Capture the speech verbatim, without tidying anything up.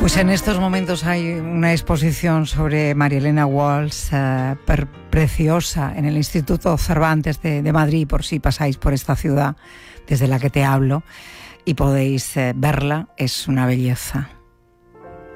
Pues en estos momentos hay una exposición sobre María Elena Walsh, eh, per, preciosa, en el Instituto Cervantes de, de Madrid, por si pasáis por esta ciudad desde la que te hablo y podéis eh, verla, es una belleza.